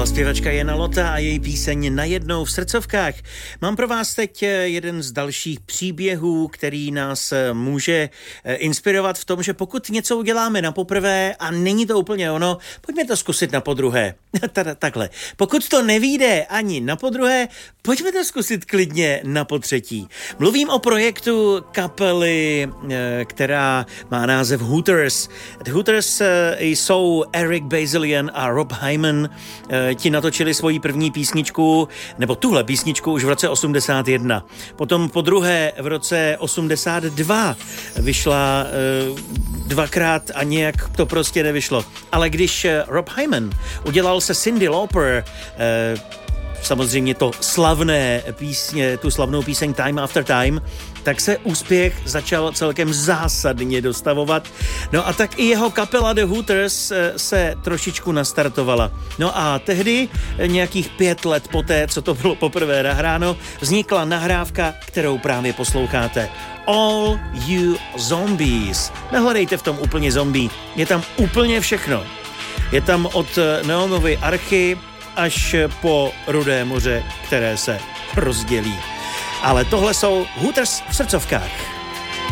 byla zpěvačka Jana Lota a její píseň Najednou v srdcovkách. Mám pro vás teď jeden z dalších příběhů, který nás může inspirovat v tom, že pokud něco uděláme na poprvé a není to úplně ono, pojďme to zkusit na podruhé. Takhle. Pokud to nevyjde ani na podruhé, pojďme to zkusit klidně na potřetí. Mluvím o projektu kapely, která má název Hooters. Hooters jsou Eric Bazilian a Rob Hyman. Ti natočili svoji první písničku, nebo tuhle písničku už v roce 81. Potom po druhé v roce 82 vyšla dvakrát a nějak to prostě nevyšlo. Ale když Rob Hyman udělal se Cyndi Lauper samozřejmě to slavné písně, tu slavnou píseň Time After Time, tak se úspěch začal celkem zásadně dostavovat. No a tak i jeho kapela The Hooters se trošičku nastartovala. No a tehdy, nějakých 5 let poté, co to bylo poprvé nahráno, vznikla nahrávka, kterou právě posloucháte. All You Zombies. Nehledejte v tom úplně zombie, je tam úplně všechno. Je tam od neonovy archy až po Rudé moře, které se rozdělí. Ale tohle jsou Hooters v srdcovkách.